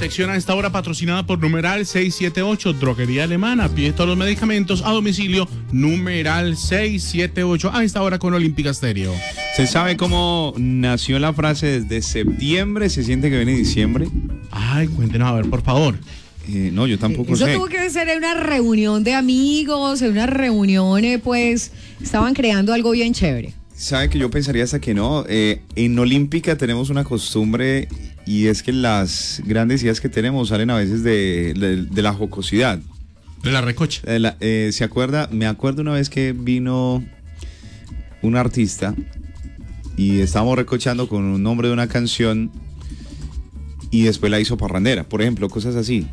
Sección a esta hora patrocinada por numeral 678, Droguería Alemana. Pide todos los medicamentos a domicilio, numeral 678. A esta hora con Olímpica Stereo. ¿Se sabe cómo nació la frase desde septiembre se siente que viene diciembre? Ay, cuéntenos a ver, por favor. No, yo tampoco Eso sé. tuvo que ser en una reunión de amigos, en una reunión, pues, estaban creando algo bien chévere. Sabe que yo pensaría hasta que no. En Olímpica tenemos una costumbre y es que las grandes ideas que tenemos salen a veces de la jocosidad. De la recocha. ¿Se acuerda? Me acuerdo una vez que vino un artista y estábamos recochando con un nombre de una canción y después la hizo parrandera, por ejemplo, cosas así.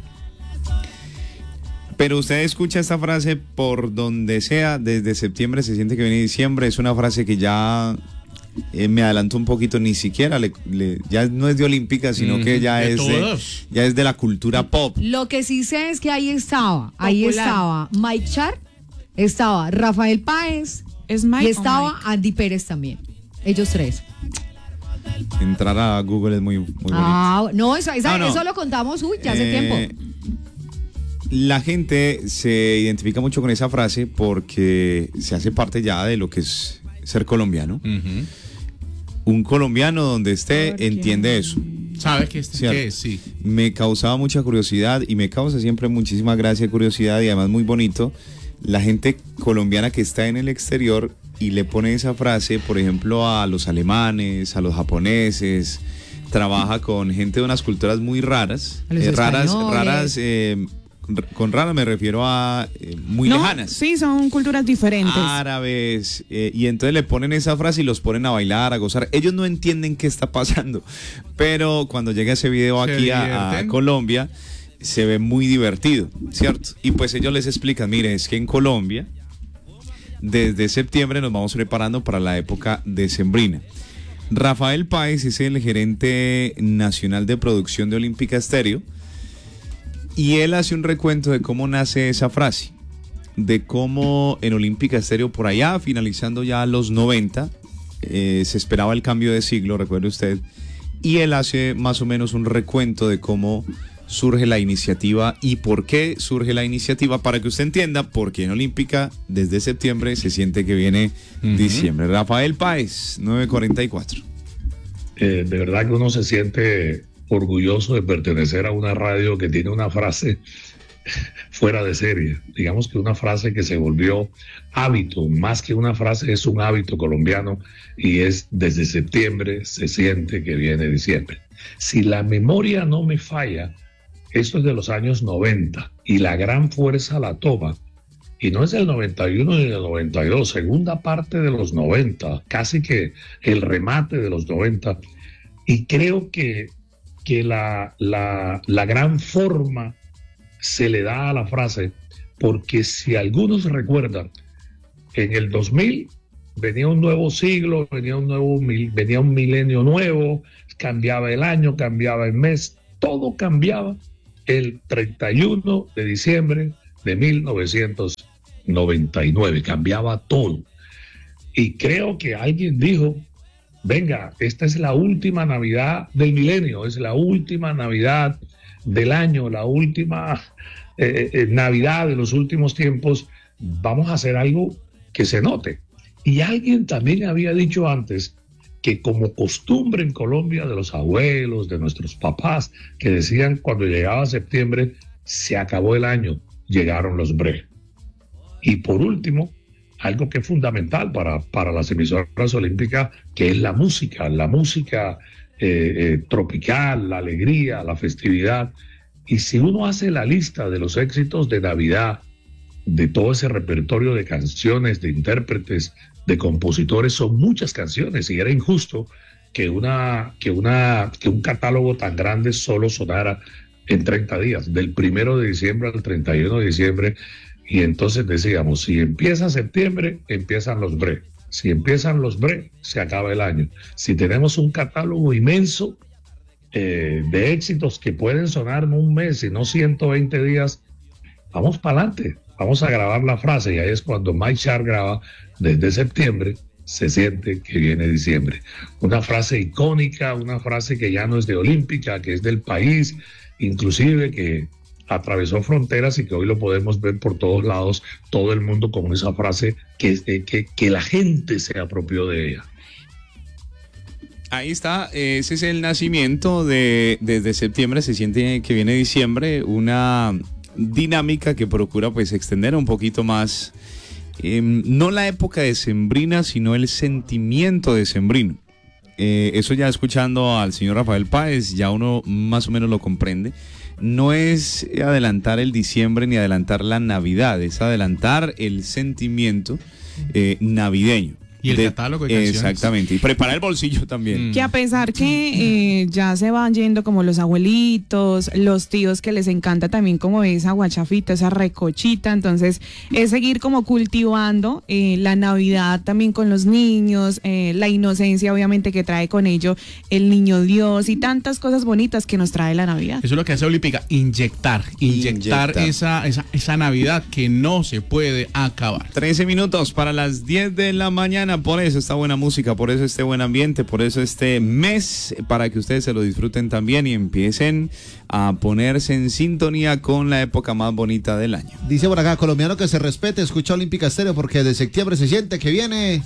Pero usted escucha esta frase por donde sea, desde septiembre se siente que viene diciembre, es una frase que ya me adelantó un poquito, ni siquiera ya no es de Olímpica, sino que ya es de la cultura pop. Lo que sí sé es que ahí estaba Mike Char, estaba Rafael Páez y estaba Andy Pérez también, ellos tres. Entrar a Google es muy bonito. No, eso lo contamos ya hace tiempo. La gente se identifica mucho con esa frase porque se hace parte ya de lo que es ser colombiano. Uh-huh. Un colombiano donde esté entiende eso. ¿Sabe qué es? Sí. Me causaba mucha curiosidad y me causa siempre muchísima gracia y curiosidad y además muy bonito la gente colombiana que está en el exterior y le pone esa frase, por ejemplo, a los alemanes, a los japoneses. Trabaja con gente de unas culturas muy raras, con raras me refiero a muy lejanas. Sí, son culturas diferentes. Árabes, y entonces le ponen esa frase y los ponen a bailar, a gozar. Ellos no entienden qué está pasando, pero cuando llega ese video aquí a Colombia, se ve muy divertido, ¿cierto? Y pues ellos les explican, mire, es que en Colombia, desde septiembre nos vamos preparando para la época decembrina. Rafael Páez es el gerente nacional de producción de Olímpica Stereo, y él hace un recuento de cómo nace esa frase, de cómo en Olímpica Stereo por allá, finalizando ya los 90, se esperaba el cambio de siglo, recuerde usted, y él hace más o menos un recuento de cómo surge la iniciativa y por qué surge la iniciativa, para que usted entienda por qué en Olímpica desde septiembre se siente que viene diciembre. Rafael Páez, 9:44. De verdad que uno se siente orgulloso de pertenecer a una radio que tiene una frase fuera de serie. Digamos que una frase que se volvió hábito, más que una frase, es un hábito colombiano, y es desde septiembre se siente que viene diciembre. Si la memoria no me falla, esto es de los años 90 y la gran fuerza la toma, y no es del 91 ni del 92, segunda parte de los 90, casi que el remate de los 90, y creo que la gran forma se le da a la frase, porque si algunos recuerdan, en el 2000 venía un nuevo siglo, venía un milenio nuevo, cambiaba el año, cambiaba el mes, todo cambiaba el 31 de diciembre de 1999, cambiaba todo. Y creo que alguien dijo, venga, esta es la última Navidad del milenio, es la última Navidad del año, la última Navidad de los últimos tiempos, vamos a hacer algo que se note. Y alguien también había dicho antes que, como costumbre en Colombia de los abuelos, de nuestros papás, que decían cuando llegaba septiembre, se acabó el año, llegaron los bre. Y por último, algo que es fundamental para las emisoras olímpicas, que es la música tropical, la alegría, la festividad. Y si uno hace la lista de los éxitos de Navidad, de todo ese repertorio de canciones, de intérpretes, de compositores, son muchas canciones, y era injusto que un catálogo tan grande solo sonara en 30 días, del 1 de diciembre al 31 de diciembre. Y entonces decíamos, si empieza septiembre, empiezan los bre. Si empiezan los bre, se acaba el año. Si tenemos un catálogo inmenso de éxitos que pueden sonar en un mes y no 120 días, vamos para adelante. Vamos a grabar la frase, y ahí es cuando Mike Char graba desde septiembre se siente que viene diciembre. Una frase icónica, una frase que ya no es de Olímpica, que es del país, inclusive que atravesó fronteras y que hoy lo podemos ver por todos lados, todo el mundo con esa frase que la gente se apropió de ella. Ahí está, ese es el nacimiento desde septiembre se siente que viene diciembre, una dinámica que procura pues extender un poquito más, no la época decembrina, sino el sentimiento decembrino. Eso ya escuchando al señor Rafael Páez, ya uno más o menos lo comprende. No es adelantar el diciembre ni adelantar la Navidad, es adelantar el sentimiento navideño. Y el catálogo de canciones. Exactamente, y preparar el bolsillo también. Que a pesar que ya se van yendo como los abuelitos, los tíos que les encanta también como esa guachafita, esa recochita, entonces es seguir como cultivando la Navidad también con los niños, la inocencia obviamente que trae con ello el niño Dios y tantas cosas bonitas que nos trae la Navidad. Eso es lo que hace Olímpica, inyectar esa Navidad que no se puede acabar. 13 minutos para las 10 de la mañana. Por eso esta buena música, por eso este buen ambiente, por eso este mes, para que ustedes se lo disfruten también y empiecen a ponerse en sintonía con la época más bonita del año. Dice por acá, colombiano que se respete, escucha Olímpica Estéreo porque de septiembre se siente que viene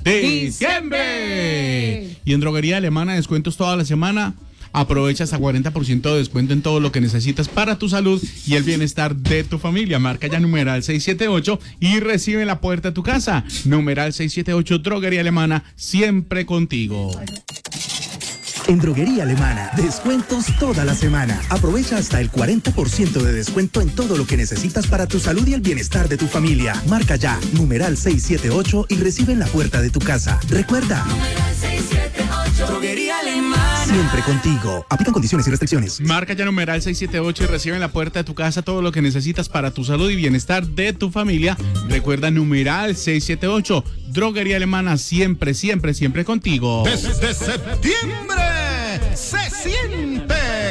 ¡diciembre! Y en Droguería Alemana, descuentos toda la semana. Aprovecha hasta 40% de descuento en todo lo que necesitas para tu salud y el bienestar de tu familia. Marca ya numeral 678 y recibe en la puerta de tu casa. Numeral 678, Droguería Alemana, siempre contigo. En Droguería Alemana, descuentos toda la semana. Aprovecha hasta el 40% de descuento en todo lo que necesitas para tu salud y el bienestar de tu familia. Marca ya, numeral 678 y recibe en la puerta de tu casa. Recuerda, numeral 678, Droguería Alemana. Siempre contigo. Aplican condiciones y restricciones. Marca ya numeral 678 y recibe en la puerta de tu casa todo lo que necesitas para tu salud y bienestar de tu familia. Recuerda, numeral 678, Droguería Alemana, siempre, siempre, siempre contigo. Desde septiembre se siente